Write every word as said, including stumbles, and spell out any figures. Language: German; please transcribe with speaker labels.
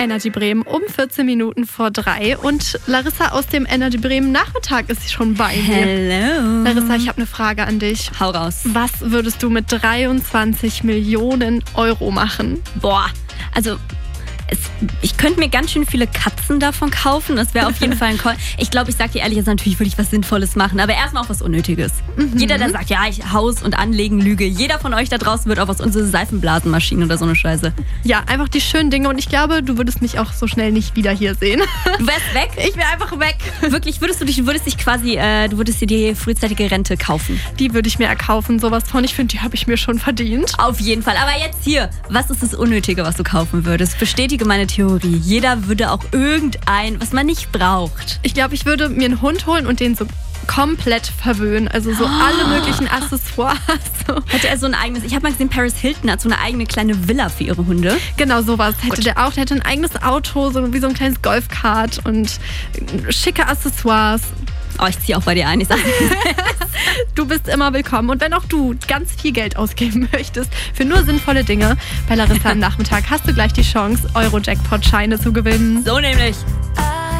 Speaker 1: Energy Bremen um vierzehn Minuten vor drei. Und Larissa aus dem Energy Bremen Nachmittag ist schon bei mir.
Speaker 2: Hello.
Speaker 1: Larissa, ich habe eine Frage an dich.
Speaker 2: Hau raus.
Speaker 1: Was würdest du mit dreiundzwanzig Millionen Euro machen?
Speaker 2: Boah, also... Es, ich könnte mir ganz schön viele Katzen davon kaufen. Das wäre auf jeden Fall ein Call. Ich glaube, ich sage dir ehrlich, jetzt natürlich würde ich was Sinnvolles machen. Aber erstmal auch was Unnötiges. Mhm. Jeder, der sagt, ja, ich Haus und Anlegen, Lüge. Jeder von euch da draußen wird auf was unsere Seifenblasenmaschinen oder so eine Scheiße.
Speaker 1: Ja, einfach die schönen Dinge. Und ich glaube, du würdest mich auch so schnell nicht wieder hier sehen.
Speaker 2: Du wärst weg?
Speaker 1: Ich wäre einfach weg.
Speaker 2: Wirklich, würdest du dich, würdest dich quasi, äh, du würdest dir die frühzeitige Rente kaufen?
Speaker 1: Die würde ich mir erkaufen, sowas von. Ich finde, die habe ich mir schon verdient.
Speaker 2: Auf jeden Fall. Aber jetzt hier, was ist das Unnötige, was du kaufen würdest? Bestätige meine Theorie. Jeder würde auch irgendein, was man nicht braucht.
Speaker 1: Ich glaube, ich würde mir einen Hund holen und den so komplett verwöhnen. Also so oh. alle möglichen Accessoires.
Speaker 2: Hätte er so ein eigenes, ich habe mal gesehen, Paris Hilton hat so eine eigene kleine Villa für ihre Hunde.
Speaker 1: Genau, sowas hätte Gut. der auch. Der hätte ein eigenes Auto, so wie so ein kleines Golfkart und schicke Accessoires.
Speaker 2: Oh, ich ziehe auch bei dir ein. Ich sag
Speaker 1: Du bist immer willkommen. Und wenn auch du ganz viel Geld ausgeben möchtest für nur sinnvolle Dinge, bei Larissa am Nachmittag hast du gleich die Chance, Euro-Jackpot-Scheine zu gewinnen.
Speaker 2: So nämlich.